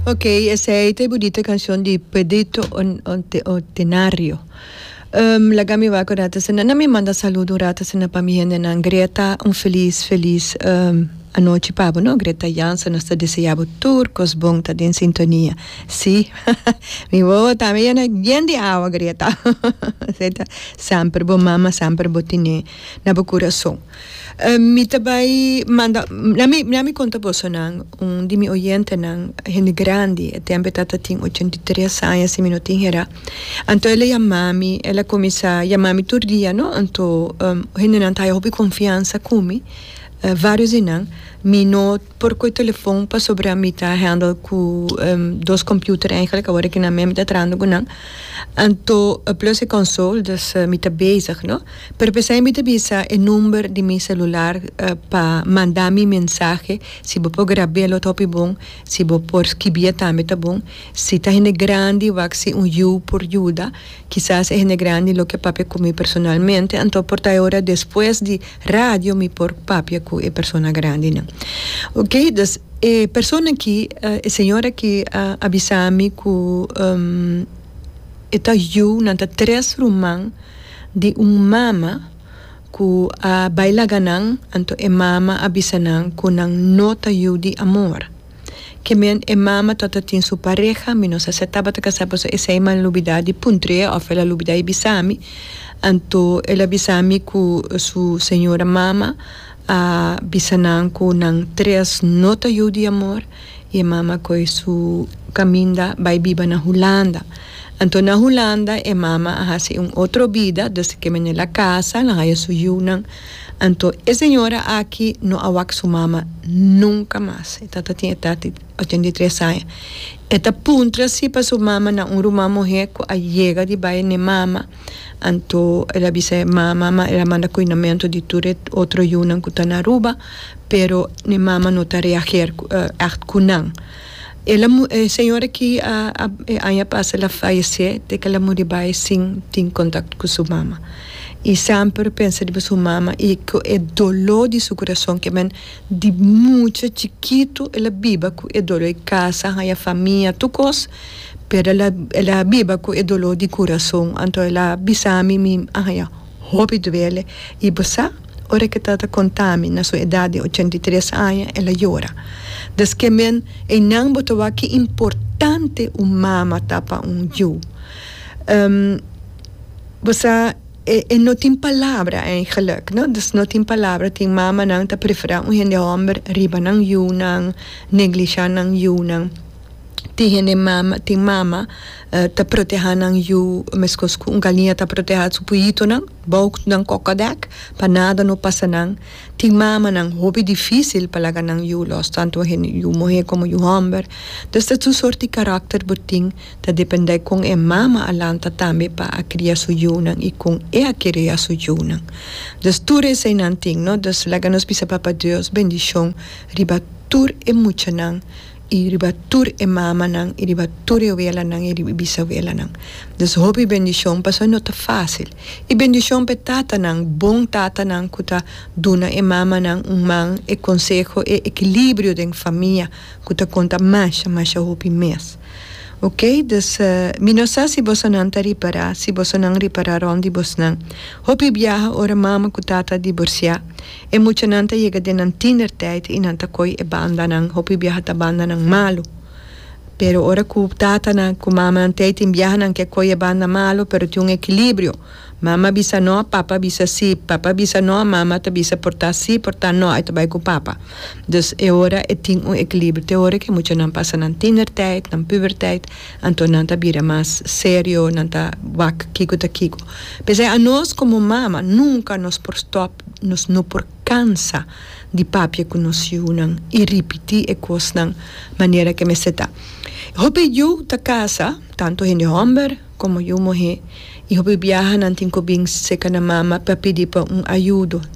Ok, esa es una bonita canción de Pedrito Ordinario. Lagami va con rata sena. Na me manda saludo rata sena pa mi gente na Greta. Un feliz anoche pabo, no? Greta Jansen está deseando turcos bom tá em sintonia. Sim, mi voz também é bien de agua, Greta. Sempre bom mama, sempre botine na bo coração. Mi também manda, na mi conta bosso nang, di mi oyente nang, gente grande, e tempo tata ting 83 anos, se minutin hera. Anto ela ya mami, ela começa ya mami turdia, no? Anto gente nan tá hobi confiança kumi. Vários inang, mi no por coi telefone pa sobre a mi ta handle ku dos computer eigenlijk, agora que na me tá trando gunang. Anto plus e console, dus mi ta bezig, no? Per pensar mi ta bisa e number di mi celular pa mandar mi mensaje, si bo po grabelo topi bom, si bo por skibia tambe ta bom, si ta hene grande waxi un you por yuda, quizás é hene grande lo que papi comi personalmente, anto por ta hora después di radio mi por papi ku e persona grande, no? Ok, dus persona que e senhora que avisami ku eta you nanta 3 rumang di mama ku baila ganang anto e mama abisanang ku nang nota you di amor que men e mama tota tin su pareja minos aceptaba ta casaba so esa iman lubidade puntre of ela lubidade bisami anto ela bisami ku su senhora mama bisanang ku nang 3 nota you di amor e mama ko su caminda vai biba na Holanda. Anto na Holanda e mama hace outro vida desde que viene la casa na haya su yunang. Anto e senhora aqui no awak su mama nunca mais. Tata tinha 83 anos. Eta puntra si pa su mama na ruma mohe ko a llega di baia ne mama. Anto ela bise mama ela manda cuidamento de turet outro yunang kutanaruba, pero ne mama no ta reagir echt kunang. Ela senhora que aya passa ela falece de que ela morreu bem sem ter contato com sua mama e sempre pensa de sua mama e que é dolor de seu coração que men de muito chiquito ela biba com é dolor em casa a família tucos pero ela biba com é dolor de coração então ela bisami mi hobby de vele e bossa ora que tata contami na sua idade 83 anos ela llora. Das que men e nang botawa que importante mama tapa you. Você não tem palavra eigenlijk, no? Dus não tem palavra, tem mama nang ta prefera gente homem riba nang you nang neglixa nang you nang. Tem mama ta proteger nang you, mescos com galinha ta proteger su puito nang, bok nang kokadek, pa nada no passa nang. Tem mama nang hobby difícil palaga nang you los, tanto you mohe como you homber. Dus dat su sorti karakter boting, ta depende kung e mama alanta tambe pa a cria su you nang, i kung e a cria su you nang. Dus ture se nanting, no? Dus laga nos pisa papa Dios, bendición, riba tur e mucha nang, i ribatur e mama nang, i ribatur e ovela nang, i ribisa ovela nang. Dus hobby bendición paso no ta fácil. I bendición pe tata nang, bon tata nang, kuta duna e mama nang, man e consejo e equilibrio den família, kuta conta masha hobby mes. Ok, dus mi no sa si boso nang ta ripara, si boso nang ripara rondi bos nang. Hobby viaja ora mama kutata divorcia. E mucho nanta llega de nan tindertijd in nanta koi e banda nang hobby viaja ta banda nang malo. Pero ora ku tata nang ku mama nang tijd in viaja nang ke koi e banda malo, pero ti un equilibrio. Mama bisa no, papa bisa si, papa bisa no, mama ta bisa portar si, portar no, ai ta bai ku papa. Dus e ora e ting un equilibrio. Te ora que mucho nan pasa nan tindertijd, nan pubertijd, anto nanta bira más serio, nanta wak kiko ta kiko. Pese a nos como mama, nunca nos por stop, nos no por cansa di papi que nos yunan e ripeti e cosnan maniera que me seta. Hope yo ta casa, tanto en hombre como yo mujer, e hope viaja nantin ko bing seka na mama pa pedi pa un ayudo.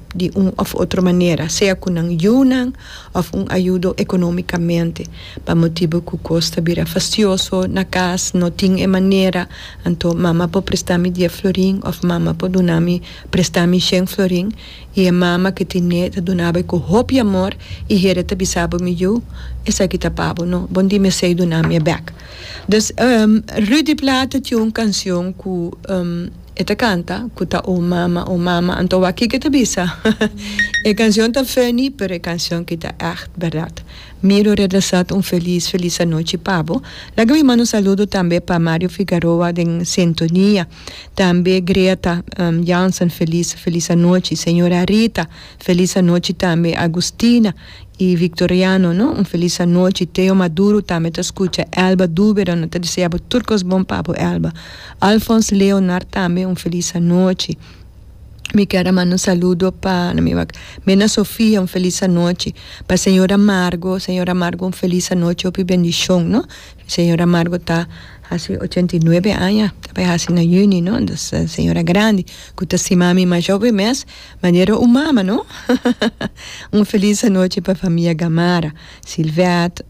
de una of otra manera, sea con ayunan o un ayudo económicamente, para motivo que costa vira fastioso na casa, no tiene manera, entonces mamá puede prestarme 10 florín, o mamá puede donarme, prestarme 100 florín, y a mamá que tiene, te donaba con hope y amor, y here te bisabo mi yo, esa que te pabo, no, bon di me sei donarme back. Dus, Rudy Plata tiene una canción que, esta canta, kuta o mama, anto aquí que te bisa. La canción está funny, pero la canción que está echt verdad. Miro regresar un feliz noche, Pablo. La que me mando un saludo también para Mario Figueroa en sintonía. También Greta Jansen, feliz noche. Señora Rita, feliz noche también. Agustina y Victoriano, ¿no? Un feliz noche. Teo Maduro también te escucha. Elba Dubero, no te desea turcos bon Pablo Elba. Alfonso Leonard también, un feliz noche. Mi cara mando un saludo para Mena Sofía, un feliz noche. Para señora Margo, un feliz noche y bendición, ¿no? Señora Margo está hace 89 años, está hace en junio, ¿no? Entonces, señora grande, que está si mami más joven mes, manera humana, ¿no? Un feliz noche para familia Gamara, Silvet,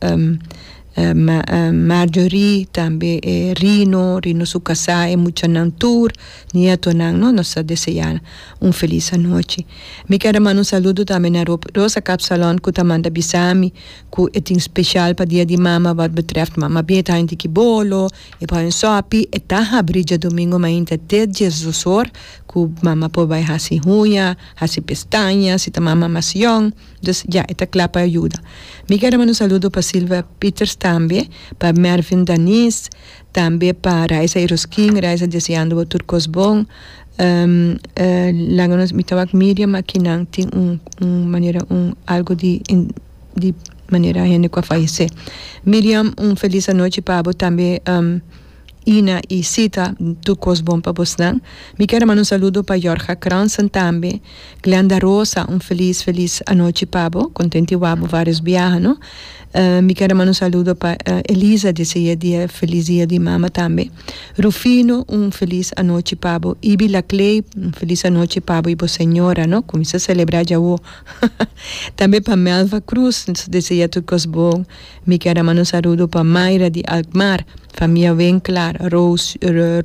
Marjorie, también Rino su casa, mucha nantur, nieto nan, ¿no? Nos desean un feliz noche. Mi quiero mandar un saludo también a Rosa Capsalón, que te manda bisami, que es especial para día de mamá, wat betreft mamá beta en tiki bolo, y para un sopi, y taja brilla domingo mainte te Jesus que mamá puede hacer huya, hacer pestañas, y ta mamá más young, entonces ya, esta clapa ayuda. Mi quiero mandar un saludo para Silvia Peters también, para Mervin Danis, también para Raisa Iroskin, Raisa deseando turcos bon, mi tabak Miriam aquí tiene manera algo de manera gente que fallece. Miriam, un feliz noche para vos también. Ina y Sita, turcos bon para vos. Mi quiero mandar un saludo para Jorge Cranson también. Glenda Rosa, un feliz noche para vos. Contenti wabo varios viajes, ¿no? Mi quiero mandar un saludo para Elisa, desea día feliz día de mamá también. Rufino, un feliz noche para vos. Ibi Laclay, un feliz noche para vos y vos señora, ¿no? Comienza a celebrar ya vos. También para Melva Cruz, desea turcos bon. Mi quiero mandar un saludo para Mayra de Alkmaar, familia Winkler, Roche,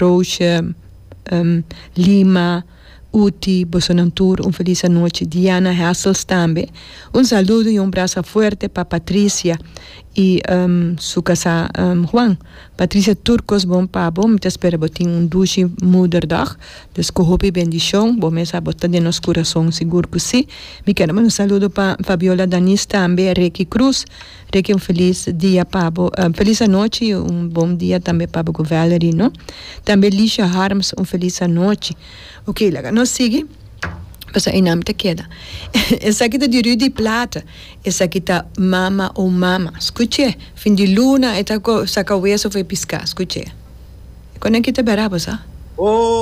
Lima, Uti, Bosonantur, un feliz noche. Diana Hassels también. Un saludo y un abrazo fuerte para Patricia y su casa Juan. Patricia Turcos, bon pabo, me te espero botín un duche moederdag. Dus que hope bendición, bo mesa botta de nos corazón, seguro que sí. Me quiero un saludo para Fabiola Danis también, Reiki Cruz. Reiki, un feliz día, pabo. Feliz noche y un buen día también, pabo, con Valerie, ¿no? También Lisha Harms, un feliz noche. Ok, la nos sigue. Pues ahí no te queda. Esa aquí está de Rudy Plata. Esa aquí está Mama o Mama. Escuche. Fin de luna, esta saca hueso fue piscar. Escuche. ¿Con aquí te verás, ah? Oh.